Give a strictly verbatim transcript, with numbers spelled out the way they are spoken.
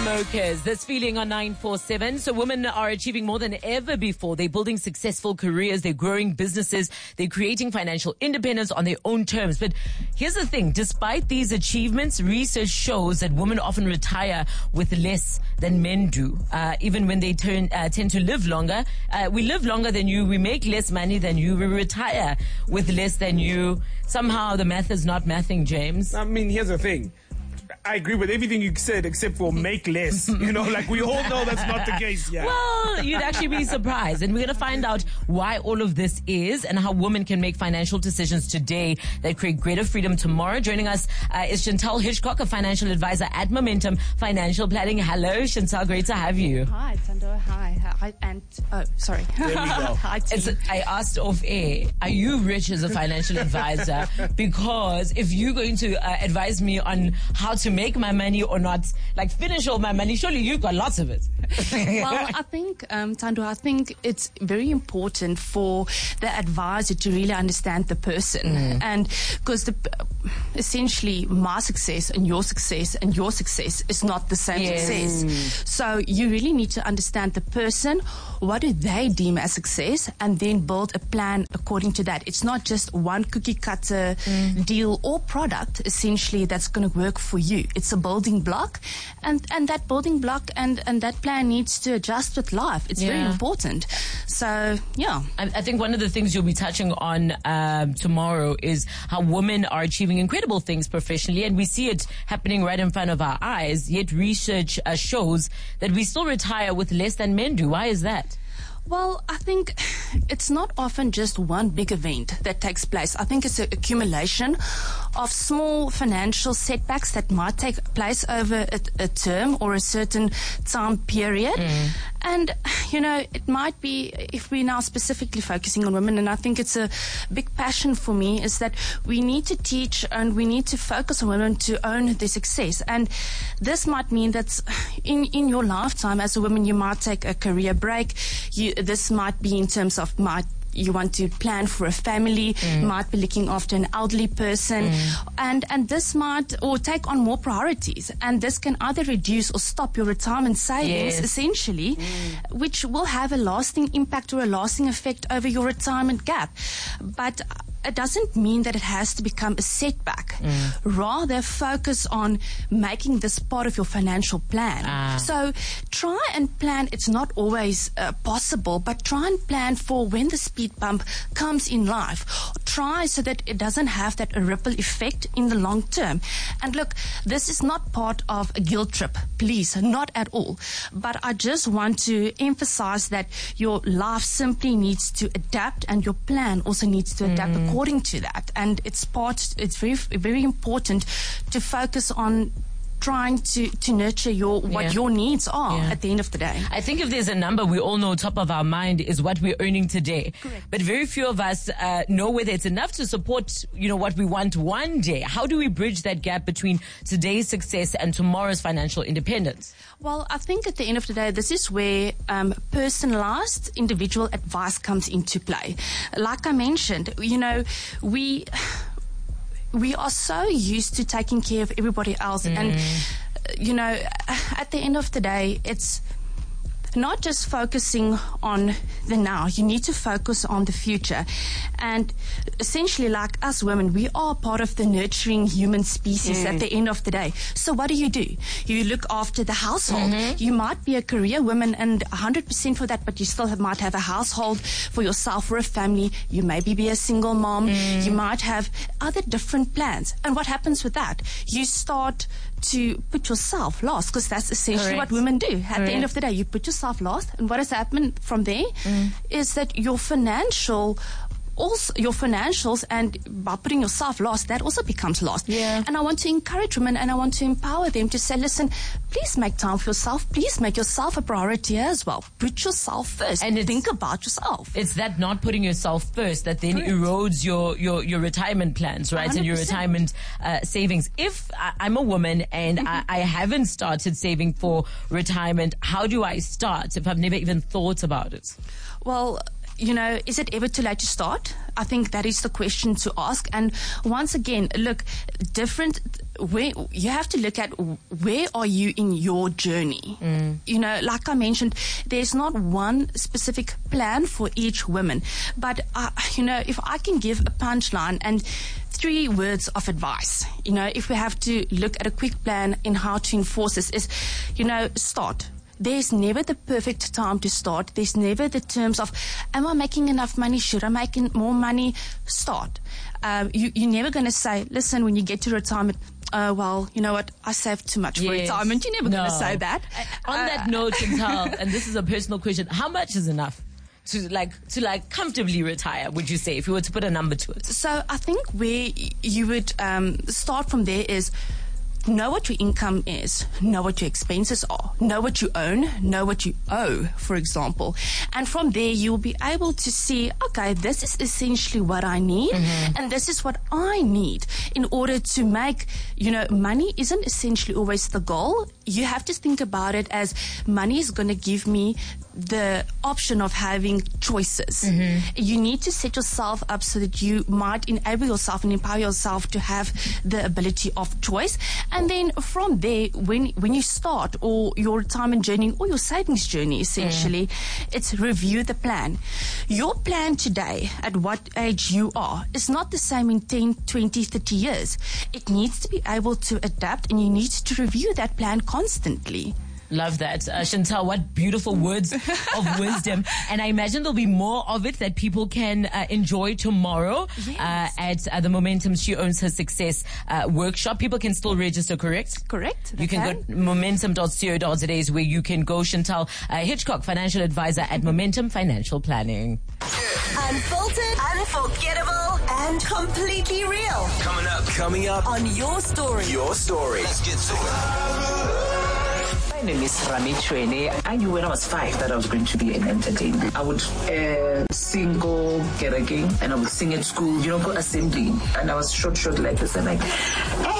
Chainsmokers, this feeling on nine four seven. So women are achieving more than ever before. They're building successful careers. They're growing businesses. They're creating financial independence on their own terms. But here's the thing. Despite these achievements, research shows that women often retire with less than men do. Uh, even when they turn, uh, tend to live longer. Uh, we live longer than you. We make less money than you. We retire with less than you. Somehow the math is not mathing, James. I mean, here's the thing. I agree with everything you said except for make less. You know, like we all know that's not the case. Yeah. Well, you'd actually be surprised. And we're going to find out why all of this is and how women can make financial decisions today that create greater freedom tomorrow. Joining us uh, is Chantal Hitchcock, a financial advisor at Momentum Financial Planning. Hello, Chantal. Great to have you. Hi, Tando. Hi. Hi. And, oh, sorry. There we go. Hi, team. It's, I asked off air, are you rich as a financial advisor? Because if you're going to uh, advise me on how to make my money or not, like finish all my money, surely you've got lots of it. Well, I think, um, Tando, I think it's very important for the advisor to really understand the person. Mm. And because the, essentially my success and your success and your success is not the same yes. success. So you really need to understand the person, what do they deem as success, and then build a plan according to that. It's not just one cookie cutter mm. deal or product, essentially, that's going to work for you. It's a building block, and, and that building block and, and that plan needs to adjust with life. It's yeah. very important. So, yeah. I, I think one of the things you'll be touching on um, tomorrow is how women are achieving incredible things professionally, and we see it happening right in front of our eyes, yet research uh, shows that we still retire with less than men do. Why is that? Well, I think it's not often just one big event that takes place. I think it's an accumulation of small financial setbacks that might take place over a, a term or a certain time period. Mm. And, you know, it might be, if we're now specifically focusing on women, and I think it's a big passion for me, is that we need to teach and we need to focus on women to own their success. And this might mean that in, in your lifetime as a woman, you might take a career break. You, this might be in terms of might you want to plan for a family, mm. might be looking after an elderly person, mm. and, and this might, or take on more priorities. And this can either reduce or stop your retirement savings, yes. essentially, mm. which will have a lasting impact or a lasting effect over your retirement gap. But it doesn't mean that it has to become a setback. Mm. Rather, focus on making this part of your financial plan. Ah. So try and plan. It's not always uh, possible, but try and plan for when the speed bump comes in life. Try so that it doesn't have that ripple effect in the long term. And look, this is not part of a guilt trip, please, not at all. But I just want to emphasize that your life simply needs to adapt, and your plan also needs to adapt mm. according to that. And it's part, it's very, very important to focus on trying to, to nurture your what yeah. your needs are yeah. at the end of the day. I think if there's a number we all know top of our mind is what we're earning today. Correct. But very few of us uh, know whether it's enough to support, you know, what we want one day. How do we bridge that gap between today's success and tomorrow's financial independence? Well, I think at the end of the day, this is where um, personalized individual advice comes into play. Like I mentioned, you know, we... we are so used to taking care of everybody else. Mm. And, you know, at the end of the day, it's not just focusing on the now. You need to focus on the future. And essentially, like us women, we are part of the nurturing human species mm. at the end of the day. So what do you do? You look after the household. Mm-hmm. You might be a career woman and one hundred percent for that, but you still have, might have a household for yourself or a family. You maybe be a single mom. Mm. You might have other different plans. And what happens with that? You start to put yourself last, because that's essentially Correct. what women do. At Correct. the end of the day, you put yourself last, and what has happened from there mm. is that your financial also your financials, and by putting yourself last, that also becomes lost. Yeah. And I want to encourage women, and I want to empower them to say, listen, please make time for yourself. Please make yourself a priority as well. Put yourself first, and think about yourself. It's that not putting yourself first that then Correct. erodes your, your, your retirement plans, right? one hundred percent. And your retirement uh, savings. If I, I'm a woman and mm-hmm. I, I haven't started saving for retirement, how do I start if I've never even thought about it? Well, you know, is it ever too late to start? I think that is the question to ask. And once again, look, different where you have to look at where are you in your journey. Mm. You know, like I mentioned, there's not one specific plan for each woman. But, uh, you know, if I can give a punchline and three words of advice, you know, if we have to look at a quick plan in how to enforce this is, you know, start. There's never the perfect time to start. There's never the terms of, am I making enough money? Should I make more money? Start. Um, you, you're never going to say, listen, when you get to retirement, uh, well, you know what, I saved too much for yes. retirement. You're never no. going to say that. Uh, on uh, that note, Chantal, and this is a personal question, how much is enough to like to like comfortably retire, would you say, if you were to put a number to it? So I think where you would um, start from there is, know what your income is, know what your expenses are, know what you own, know what you owe, for example. And from there, you'll be able to see, okay, this is essentially what I need, mm-hmm. and this is what I need in order to make, you know, money isn't essentially always the goal. You have to think about it as money is going to give me the option of having choices. Mm-hmm. You need to set yourself up so that you might enable yourself and empower yourself to have the ability of choice. And then from there, when when you start or your retirement journey or your savings journey, essentially, mm. it's review the plan. Your plan today, at what age you are, is not the same in ten, twenty, thirty years. It needs to be able to adapt, and you need to review that plan constantly. Love that. Uh, Chantal, what beautiful words of wisdom. And I imagine there'll be more of it that people can uh, enjoy tomorrow yes. uh, at uh, the Momentum She Owns Her Success uh, workshop. People can still register, correct? Correct. You can, can go to momentum dot co dot za is where you can go. Chantal uh, Hitchcock, financial advisor at Momentum Financial Planning. Unfiltered, unforgettable, and completely real. Coming up. Coming up. On Your Story. Your Story. Let's get to it. My name is Rami Chwene. I knew when I was five that I was going to be an entertainer. I would uh, sing, go Kereke, and I would sing at school, you know, go assembly. And I was short, short like this. And like, hey,